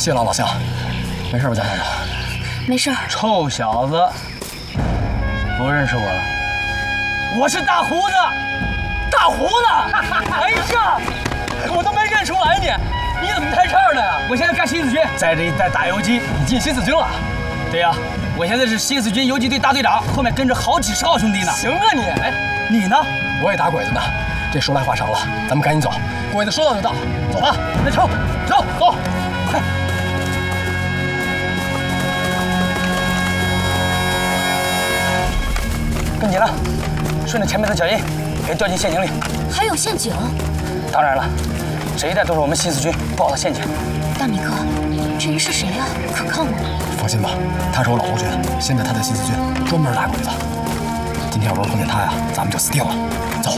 谢了，老乡。没事吧，贾先生？ 没事。 臭小子，不认识我了？我是大胡子，大胡子！哎呀，我都没认出来你，你怎么在这儿呢呀？我现在干新四军，在这一带打游击。你进新四军了？对呀，我现在是新四军游击队大队长，后面跟着好几十号兄弟呢。行啊你，哎，你呢？ 我也打鬼子呢。这说来话长了，咱们赶紧走。鬼子说到就到，走吧。 那走，快！跟紧了，顺着前面的脚印，别掉进陷阱里。 还有陷阱？ 当然了，这一带都是我们新四军布好的陷阱。 大米哥，这人是谁呀？可靠吗？ 放心吧，他是我老同学，现在他在新四军专门打鬼子。今天要不是碰见他呀，咱们就死定了。走。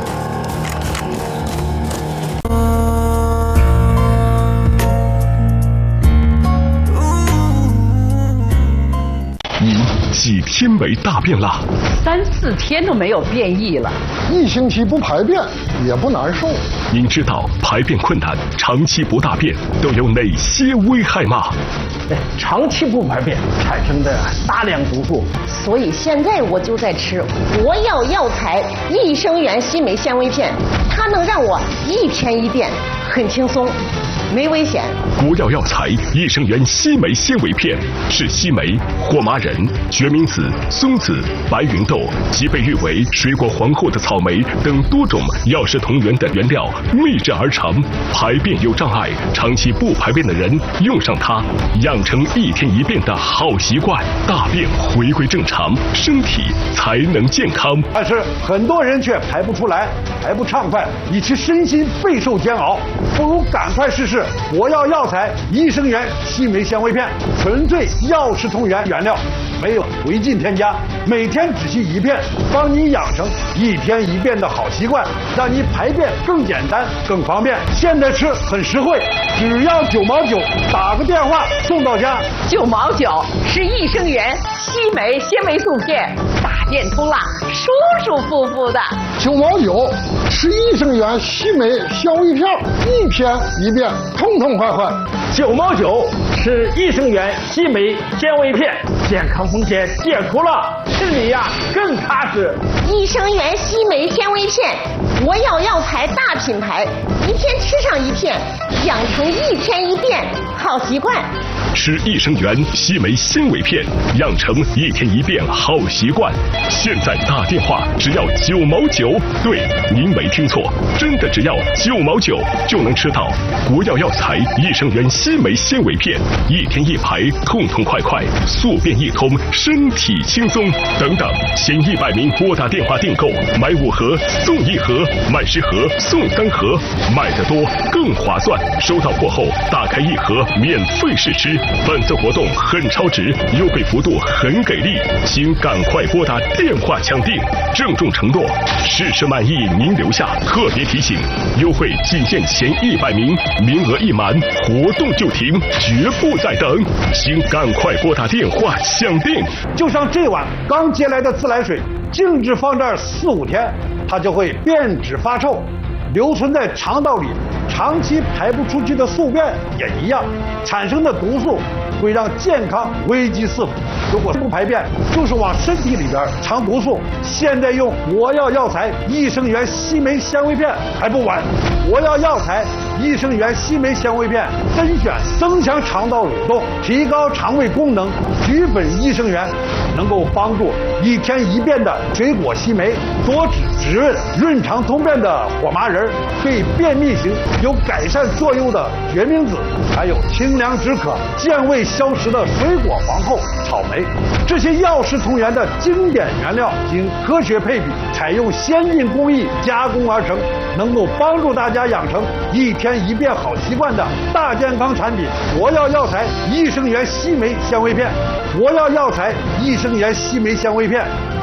几天没大便了 ？3、4天都没有便意了。 1星期不排便也不难受。 您知道排便困难、长期不大便都有哪些危害吗？ 长期不排便产生的大量毒素。 所以现在我就在吃国药药材益生元硒镁纤维片，它能让我1天1便，很轻松。没危险。 国药药材益生元硒镁纤维片是硒镁、火麻仁、决明子、松子、白芸豆及被誉为水果皇后的草莓等多种药食同源的原料秘制而成。排便有障碍、长期不排便的人用上它，养成1天1便的好习惯，大便回归正常，身体才能健康。 但是很多人却排不出来，排不畅快，以其身心备受煎熬。不如赶快试试国药药材益生元硒镁纤维片，纯粹药食同源原料，没有违禁添加，每天只需1片，帮你养成1天1便的好习惯，让你排便更简单更方便。现在吃很实惠，只要9毛9，打个电话送到家。 9毛9是益生元硒镁纤维素片，打电通了，舒舒服服的。 9毛9是益生元硒镁纤维片，1天1便，痛痛快快。 9毛9是益生元硒镁纤维片，健康风险解除了，吃你呀更踏实。 益生元硒镁纤维片，国药药材大品牌，1天吃上1片，养成1天1便好习惯。 吃益生元硒镁纤维片，养成1天1便好习惯。现在打电话只要9毛9，对，您没听错，真的只要9毛9就能吃到国药药材益生元硒镁纤维片，1天1排，痛痛快快，宿便一通，身体轻松。等等，前100名拨打电话订购，买5盒送1盒，买10盒送3盒，买得多更划算。收到货后打开1盒免费试吃。本次活动很超值，优惠幅度很给力，请赶快拨打电话抢订。郑重承诺，试吃满意您留下。特别提醒，优惠仅限前100名，名额一满活动就停，绝不再等，请赶快拨打电话抢订。 就像这碗刚接来的自来水，静置放这儿4、5天，它就会变质发臭，留存在肠道里，长期排不出去的宿便也一样，产生的毒素会让健康危机四伏。如果不排便，就是往身体里边藏毒素。现在用国药药材益生元硒镁纤维片还不晚。国药药材益生元硒镁纤维片甄选增强肠道蠕动，提高肠胃功能，菊苯益生元能够帮助1天1便的水果硒镁，多脂滋润、润肠通便的火麻仁，对便秘型有改善作用的决明子，还有清凉止渴、健胃消食的水果皇后草莓。这些药食同源的经典原料，经科学配比，采用先进工艺加工而成，能够帮助大家养成1天1便好习惯的大健康产品。国药药材益生元硒镁纤维片，国药药材益生元硒镁纤维片，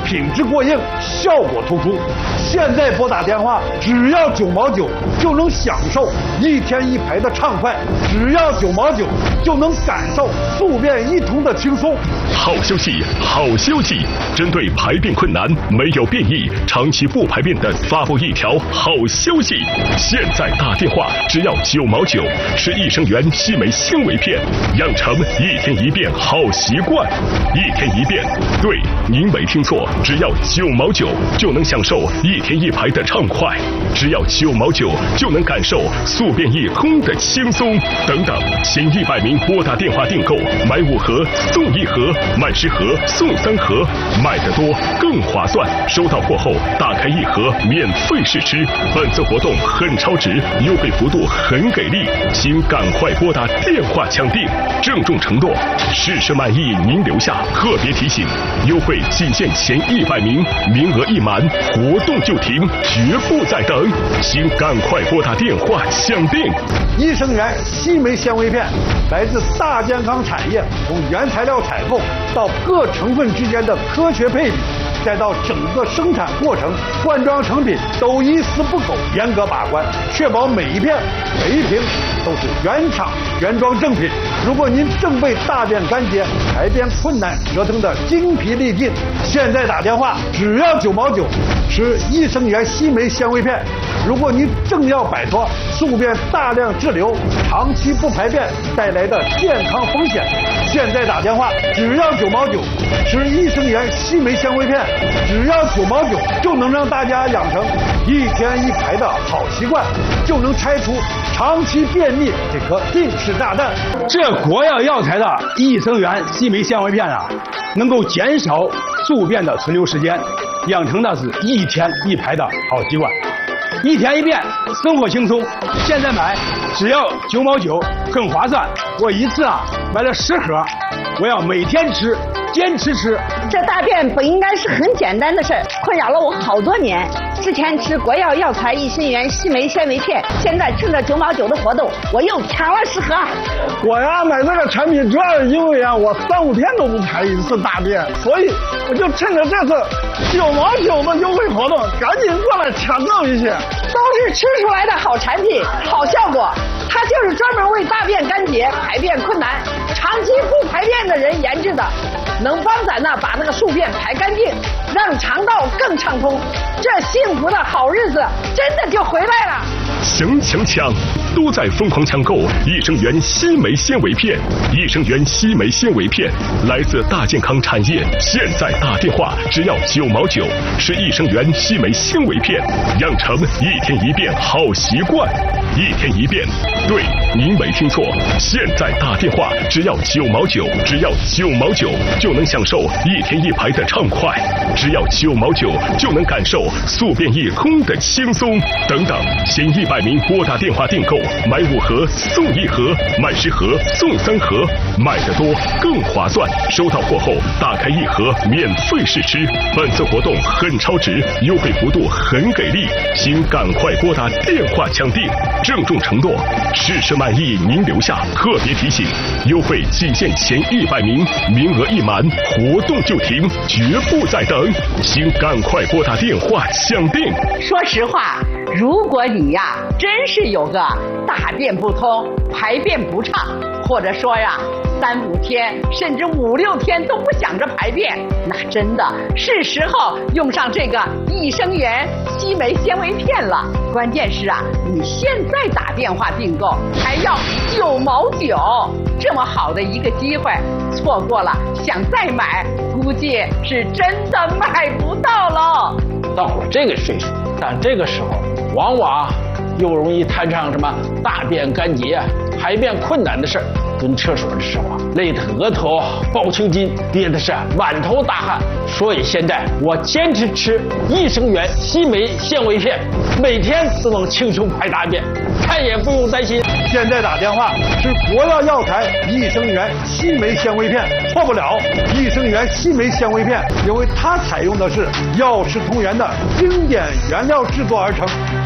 品质过硬，效果突出。现在拨打电话只要9毛9，就能享受1天1排的畅快，只要9毛9就能感受宿便一通的轻松。 好消息，好消息！针对排便困难、没有便意、长期不排便的，发布一条好消息：现在打电话只要9毛9，吃益生元硒镁纤维片，养成1天1便好习惯。1天1便，对，您没听错，只要9毛9就能享受1天1排的畅快，只要9毛9就能感受宿便一通的轻松。等等，先100名拨打电话订购，买5盒送1盒，买10盒送3盒，买得多更划算。收到货后打开1盒免费试吃。本次活动很超值，优惠幅度很给力，请赶快拨打电话抢订。郑重承诺，试吃满意您留下。特别提醒，优惠仅限前100名，名额一满活动就停，绝不再等，请赶快拨打电话抢订。 益生元硒镁纤维片来自大健康产业，从原材料采购到各成分之间的科学配比，再到整个生产过程、灌装成品都一丝不苟严格把关，确保每一片每一瓶都是原厂原装正品。如果您正被大便干结、排便困难折腾得精疲力尽，现在打电话只要9毛9，吃益生元硒镁纤维片。如果您正要摆脱宿便大量滞留、长期不排便带来的健康风险，现在打电话只要9毛9，吃益生元硒镁纤维片，只要9毛9就能让大家养成1天1排的好习惯，就能拆除长期便秘这颗定时炸弹。 这国药药材的益生元硒镁纤维片啊，能够减少宿便的存留时间，养成的是1天1排的好习惯。1天1便，生活轻松。现在买只要9毛9，更划算。我一次买了10盒，我要每天吃，坚持吃。 这大便不应该是很简单的事儿，困扰了我好多年。之前吃国药药材益生元硒镁纤维片，现在趁着9毛9的活动，我又抢了10盒。 我买这个产品主要是因为我3、5天都不排一次大便，所以我就趁着这次9毛9的优惠活动，赶紧过来抢购一些。 都是吃出来的好产品，好效果。它就是专门为大便干结、排便困难、长期不排便的人研制的，能帮咱把那个宿便排干净，让肠道更畅通。这幸福的好日子真的就回来了。 抢！都在疯狂抢购益生元硒镁纤维片。益生元硒镁纤维片来自大健康产业，现在打电话只要9毛9，吃益生元硒镁纤维片，养成1天1便好习惯。1天1便，对，您没听错，现在打电话只要9毛9，只要9毛9就能享受1天1排的畅快，只要9毛9就能感受宿便一通的轻松。等等，先100名拨打电话订购，买5盒送1盒，买10盒送3盒，买得多更划算。收到货后打开1盒免费试吃。本次活动很超值，优惠幅度很给力，请赶快拨打电话抢订。郑重承诺，试吃满意您留下。特别提醒，优惠仅限前100名，名额一满活动就停，绝不再等，请赶快拨打电话抢订。 说实话，如果你真是有个大便不通、排便不畅，或者说3、5天甚至5、6天都不想着排便，那真的是时候用上这个益生元硒镁纤维片了。关键是你现在打电话订购还要9毛9，这么好的一个机会，错过了想再买，估计是真的买不到了。 到我这个岁数，但这个时候往往又容易摊上什么大便干结、排便困难的事儿。蹲厕所的时候累得额头爆青筋，憋的是满头大汗。所以现在我坚持吃益生元硒镁纤维片，每天都能轻松排大便，再也不用担心。 现在打电话是国药药材益生元硒镁纤维片，错不了。益生元硒镁纤维片，因为它采用的是药食同源的经典原料制作而成，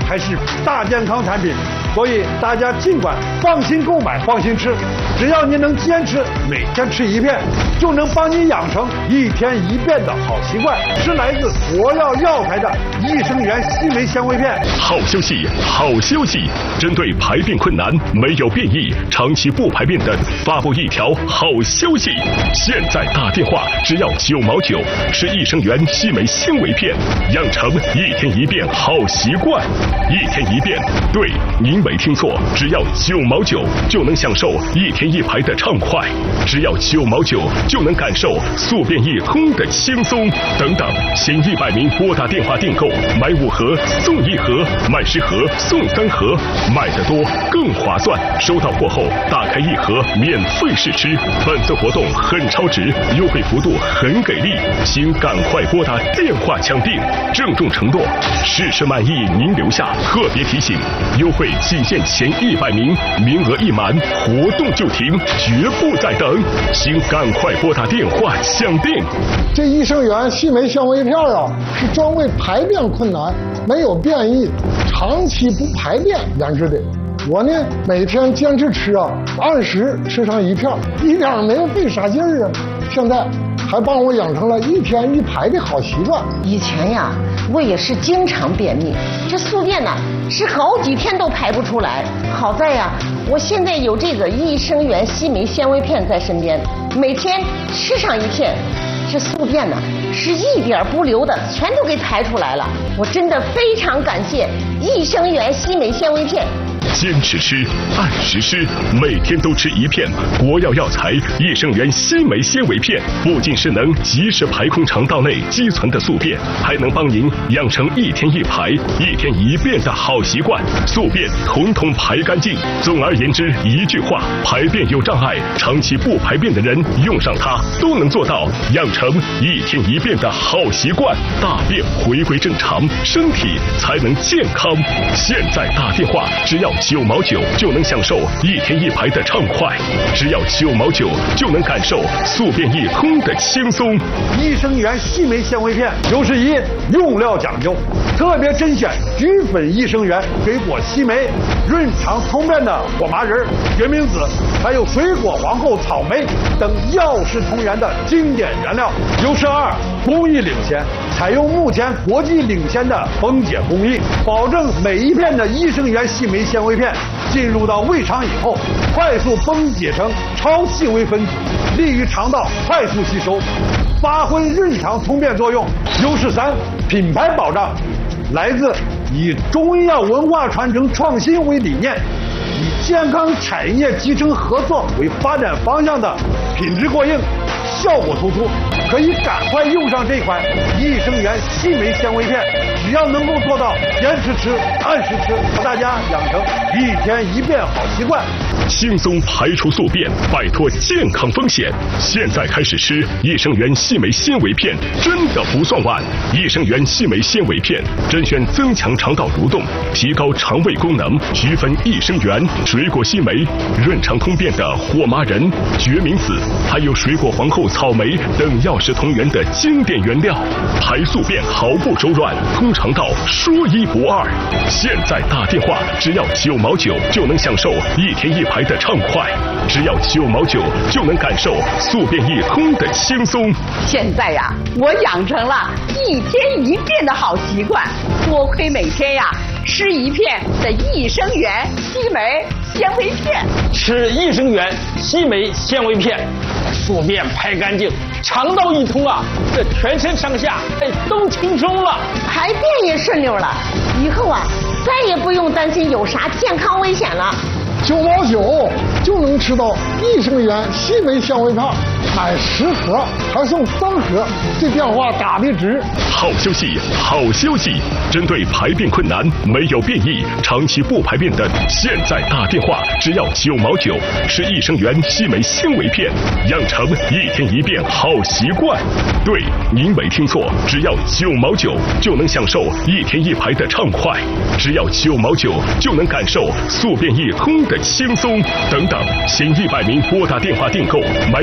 才是大健康产品。所以大家尽管放心购买，放心吃，只要你能坚持每天吃一片，就能帮你养成一天一变的好习惯。是来自国药药材的益生元硒酶纤维片。 好休息，好休息，针对排便困难、没有便意、长期不排便的，发布一条好消息。现在打电话只要9毛9，是益生元硒酶纤维片，养成一天一变好习惯。一天一变，对，您没听错，只要9毛9就能享受一天一排的畅快，只要9毛9就能感受宿便一通的轻松。等等，前100名拨打电话订购，买5盒送1盒，买10盒送3盒，买得多更划算。收到货后打开1盒免费试吃。本次活动很超值，优惠幅度很给力，请赶快拨打电话抢订。郑重承诺，试吃满意您留下。特别提醒，优惠仅限前100名，名额一满活动就停，绝不再等，请赶快拨打电话抢订。 这益生元硒酶纤维片啊，是专为排便困难、没有便意、长期不排便研制的。我呢，每天坚持吃啊，按时吃上1片，一点没有费啥劲儿啊。现在还帮我养成了一天一排的好习惯。 以前呀，我也是经常便秘，这宿便呢是好几天都排不出来。好在呀，我现在有这个益生元硒酶纤维片在身边，每天吃上1片，这宿便呢是一点不留的全都给排出来了。我真的非常感谢益生元硒酶纤维片。 坚持吃，按时吃，每天都吃1片。国药药材益生元硒酶纤维片，不仅是能及时排空肠道内积存的宿便，还能帮您养成一天一排、一天一便的好习惯，宿便统统排干净。总而言之，一句话，排便有障碍、长期不排便的人用上它，都能做到养成一天一便的好习惯，大便回归正常，身体才能健康。现在打电话只要9毛9就能享受一天一排的畅快，只要9毛9就能感受宿便一通的轻松。 益生元硒酶纤维片91用料讲究，特别甄选菊粉益生元、水果硒酶、润肠通便的火麻仁、决明子，还有水果皇后草莓等药食同源的经典原料。92工艺领先，采用目前国际领先的分解工艺，保证每一片的益生元硒酶纤维片进入到胃肠以后，快速分解成超细微分子，利于肠道快速吸收，发挥润肠通便作用。93品牌保障，来自以中医药文化传承创新为理念，以健康产业集成合作为发展方向的品质过硬、效果突出，可以赶快用上这款益生元硒酶纤维片。只要能够做到坚持吃、按时吃，大家养成一天一便好习惯， 轻松排出宿便，摆脱健康风险。现在开始吃益生元硒酶纤维片，真的不算晚。益生元硒酶纤维片甄选增强肠道蠕动、提高肠胃功能、菊粉益生元、水果硒酶、润肠通便的火麻仁、决明子，还有水果皇后草莓等药食同源的经典原料，排宿便毫不手软，通肠道说1不2。现在打电话只要9毛9就能享受一天一排的畅快，只要9毛9就能感受宿便一通的轻松。 现在呀，我养成了一天一便的好习惯，多亏每天呀吃1片的益生元硒酶纤维片。 吃益生元硒酶纤维片，宿便排干净，肠道一通啊，这全身上下都轻松了， 排便也顺溜了。以后啊，再也不用担心有啥健康危险了。 9毛9就能吃到益生元硒酶纤维片，买10盒还送3盒，这电话打的值。 好消息，好消息！针对排便困难、没有便意、长期不排便的，现在打电话只要9毛9，是益生元硒酶纤维片，养成一天一便好习惯。对，您没听错，只要9毛9就能享受一天一排的畅快，只要9毛9就能感受宿便一通的轻松。等等，前100名拨打电话订购，买5盒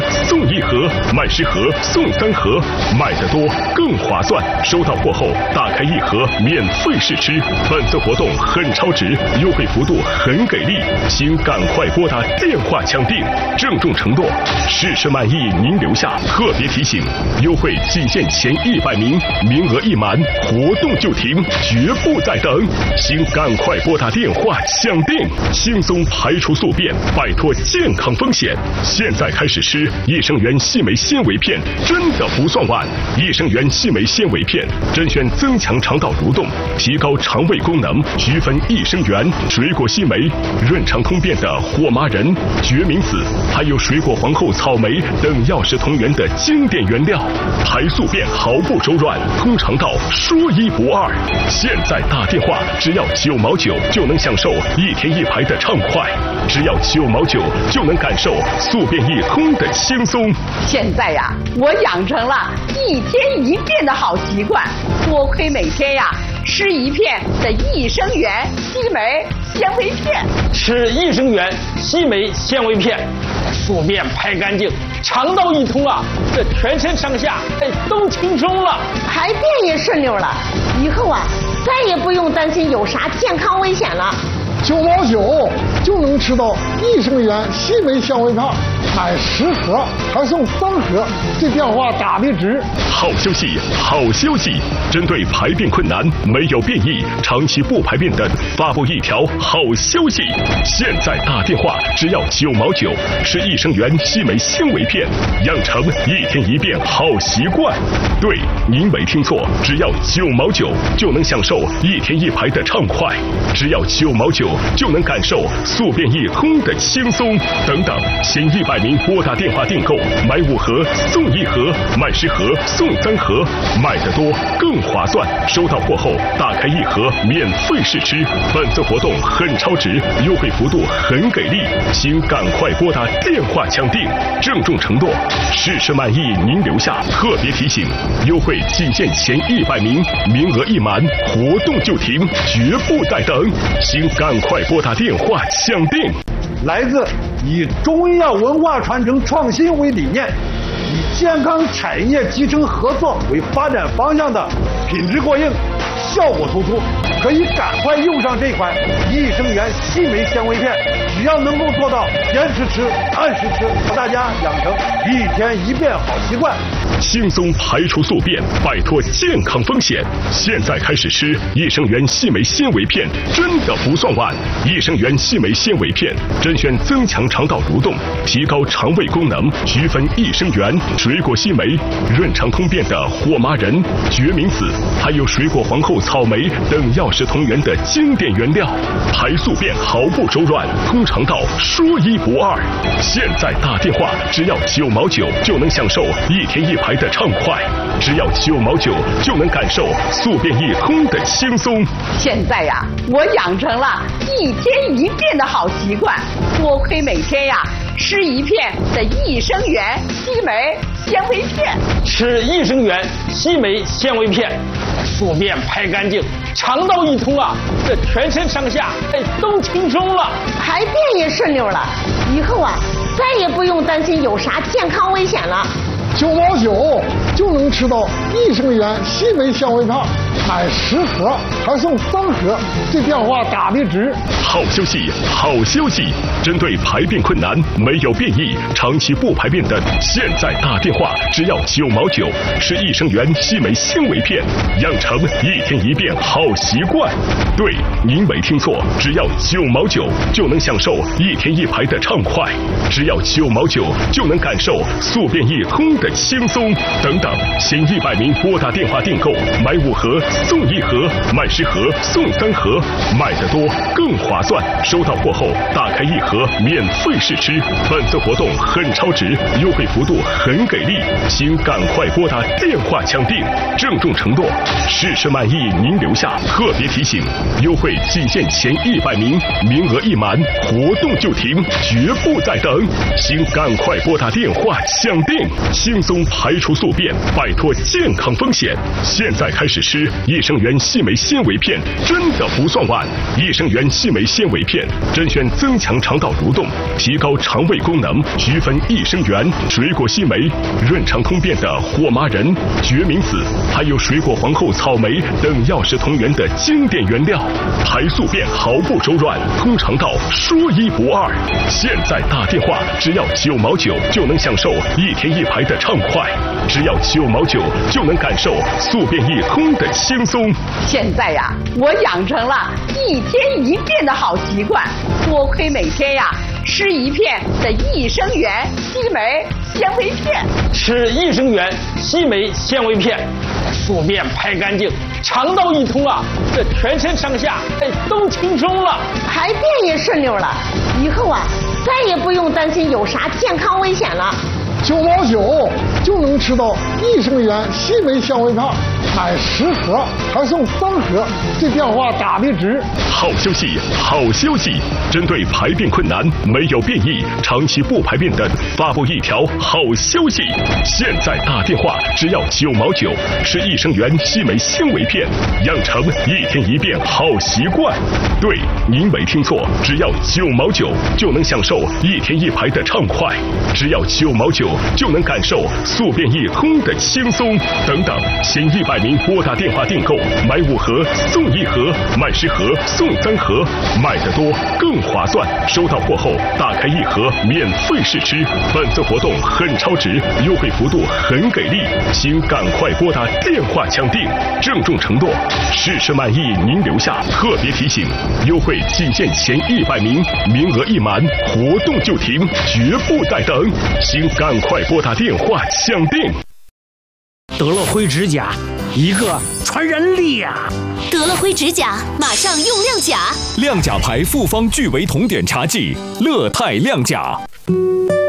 送1盒，买10盒送3盒，买得多更划算。收到货后打开1盒免费试吃。本次活动很超值，优惠幅度很给力，请赶快拨打电话抢订。郑重承诺，试吃满意您留下。特别提醒，优惠仅限前100名，名额一满活动就停，绝不再等，请赶快拨打电话抢订，轻松排除宿便，摆脱健康风险。现在开始吃益生元细酶纤维片，真的不算晚。益生元细酶纤维片甄选增强肠道蠕动，提高肠胃功能，菊酚、益生元、水果烯酶、润肠通便的火麻仁、决明子，还有水果皇后草莓等药食同源的经典原料，排宿便毫不手软，通肠道说1不2。现在打电话只要9毛9就能享受1天1排的畅快，只要9毛9就能感受宿便一通的轻松。 现在呀，我养成了1天1便的好习惯，多亏每天呀吃1片的益生元硒酶纤维片。 吃益生元硒酶纤维片，宿便排干净，肠道一通啊，这全身上下都轻松了， 排便也顺溜了。以后啊，再也不用担心有啥健康危险了。 9毛9就能吃到益生元硒酶纤维片，买10盒还送3盒，这电话打的值。 好消息，好消息！针对排便困难、没有便意、长期不排便等，发布一条好消息：现在打电话只要9毛9，吃益生元硒酶纤维片，养成1天1便好习惯。对，您没听错，只要9毛9就能享受1天1排的畅快，只要9毛9就能感受宿便一通的轻松。等等，前100名拨打电话订购，买5盒送1盒，买10盒送3盒，买得多更划算。收到货后打开1盒免费试吃。本次活动很超值，优惠幅度很给力，请赶快拨打电话抢订。郑重承诺，试吃满意您留下。特别提醒，优惠仅限前100名，名额一满活动就停，绝不再等，请赶快拨打电话抢订。 来自以中医药文化传承创新为理念，以健康产业集成合作为发展方向的品质过硬、效果突出，可以赶快用上这款益生元硒酶纤维片，只要能够做到坚持吃、按时吃，和大家养成1天1便好习惯， 轻松排除宿便，摆脱健康风险。现在开始吃益生元硒酶纤维片，真的不算晚。益生元硒酶纤维片甄选增强肠道蠕动，提高肠胃功能，菊酚、益生元、水果烯酶、润肠通便的火麻仁、决明子，还有水果皇后草莓等药食同源的经典原料，排宿便毫不手软，通肠道说1不2。现在打电话只要9毛9就能享受1天1排的畅快，只要9毛9就能感受宿便一通的轻松。 现在呀，我养成了1天1便的好习惯，多亏每天呀吃1片的益生元硒酶纤维片。 吃益生元硒酶纤维片，宿便排干净，肠道一通啊，这全身上下都轻松了， 排便也顺溜了。以后啊，再也不用担心有啥健康危险了。 9毛9就能吃到益生元硒酶纤维片，买10盒还送3盒，这电话打的值。 好消息，好消息！针对排便困难、没有便意、长期不排便等，现在打电话只要9毛9，吃益生元硒酶纤维片，养成1天1便好习惯。对，您没听错，只要9毛9就能享受1天1排的畅快，只要9毛9就能感受宿便一通的轻松。等等，前100名拨打电话订购，买5盒送1盒，买10盒送3盒，买得多更划算。收到货后打开1盒免费试吃。本次活动很超值，优惠幅度很给力，请赶快拨打电话抢订。郑重承诺，试吃满意您留下。特别提醒，优惠仅限前100名，名额一满活动就停，绝不再等，请赶快拨打电话抢订，轻松排除宿便，摆脱健康风险。现在开始吃益生元细酶纤维片真的不算晚。益生元细酶纤维片甄选增强肠道蠕动、提高肠胃功能、菊酚益生元、水果烯酶、润肠通便的火麻仁、决明子，还有水果皇后草莓等药食同源的经典原料，排宿便毫不手软，通肠道说一不二。现在打电话只要9毛9就能享受1天1排的畅快，只要9毛9就能感受宿便一通的轻松。 现在呀，我养成了1天1便的好习惯，多亏每天呀吃1片的益生元硒酶纤维片。 吃益生元硒酶纤维片，宿便排干净，肠道一通啊，这全身上下都轻松了， 排便也顺溜了。以后啊，再也不用担心有啥健康危险了。 9毛9就能吃到益生元硒酶纤维片，买10盒还送3盒，这电话打的值。 好消息，好消息！针对排便困难、没有便意、长期不排便等，发布一条好消息：现在打电话只要9毛9，吃益生元硒酶纤维片，养成1天1便好习惯。对，您没听错，只要9毛9就能享受1天1排的畅快，只要9毛9就能感受宿便一通的轻松。等等，前100名拨打电话订购，买5盒送1盒，买10盒送3盒，买得多更划算。收到货后打开1盒免费试吃。本次活动很超值，优惠幅度很给力，请赶快拨打电话抢订。郑重承诺，试吃满意您留下。特别提醒，优惠仅限前100名，名额一满活动就停，绝不待等，请赶快拨打电话抢订。 德乐辉指甲，一个传人力呀！ 德乐辉指甲，马上用亮甲。 亮甲牌复方聚维酮碘茶剂，乐泰亮甲。